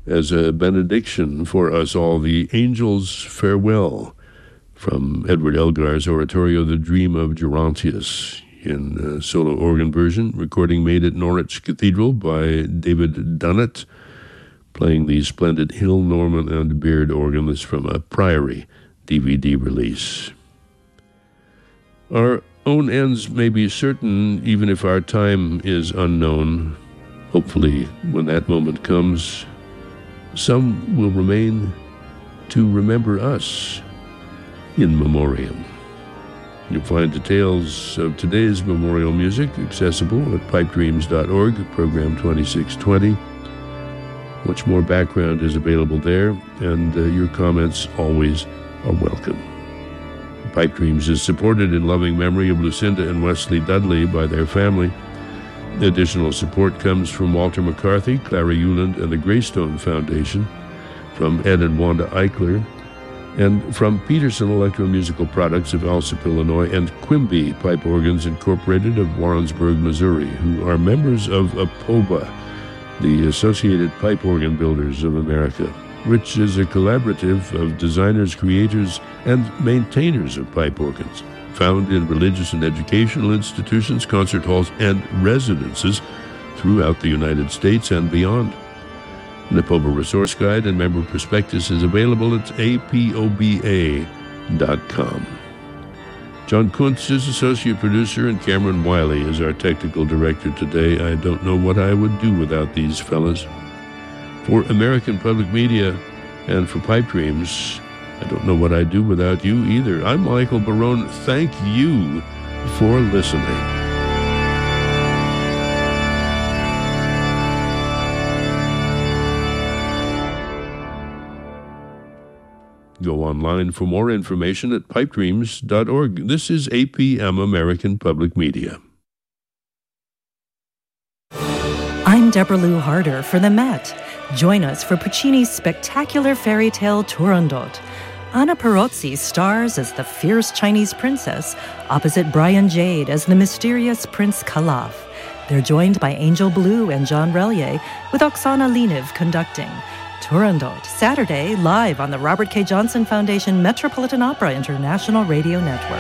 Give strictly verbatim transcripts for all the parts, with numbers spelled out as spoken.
as a benediction for us all, the Angel's Farewell from Edward Elgar's oratorio, The Dream of Gerontius, in a solo organ version, recording made at Norwich Cathedral by David Dunnett, playing the splendid Hill, Norman, and Beard organ. This from a Priory D V D release. Our own ends may be certain, even if our time is unknown. Hopefully, when that moment comes, some will remain to remember us in memoriam. You'll find details of today's memorial music accessible at pipe dreams dot org, program twenty-six twenty. Much more background is available there, and uh, your comments always are welcome. Pipe Dreams is supported in loving memory of Lucinda and Wesley Dudley by their family. Additional support comes from Walter McCarthy, Clara Euland, and the Greystone Foundation, from Ed and Wanda Eichler, and from Peterson Electromusical Products of Alsip, Illinois, and Quimby Pipe Organs Incorporated of Warrensburg, Missouri, who are members of APOBA, the Associated Pipe Organ Builders of America, which is a collaborative of designers, creators, and maintainers of pipe organs, found in religious and educational institutions, concert halls, and residences throughout the United States and beyond. An APOBA resource guide and member prospectus is available at A P O B A dot com. John Kuntz is associate producer, and Cameron Wiley is our technical director today. I don't know what I would do without these fellas. For American Public Media and for Pipe Dreams, I don't know what I'd do without you either. I'm Michael Barone. Thank you for listening. Go online for more information at pipe dreams dot org. This is A P M American Public Media. I'm Deborah Lou Harder for the Met. Join us for Puccini's spectacular fairy tale Turandot. Anna Perozzi stars as the fierce Chinese princess, opposite Brian Jade as the mysterious Prince Calaf. They're joined by Angel Blue and John Relier, with Oksana Leniv conducting. Turandot, Saturday, live on the Robert K. Johnson Foundation Metropolitan Opera International Radio Network.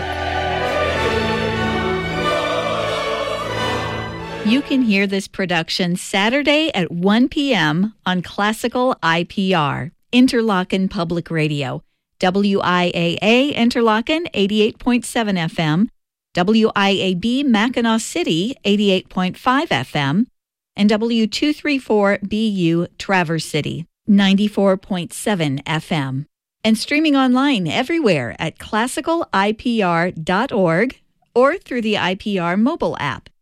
You can hear this production Saturday at one p.m. on Classical I P R, Interlochen Public Radio, W I A A Interlochen eighty-eight point seven F M, W I A B Mackinac City eighty-eight point five F M, and W two thirty-four B U Traverse City ninety-four point seven F M. And streaming online everywhere at classical I P R dot org or through the I P R mobile app.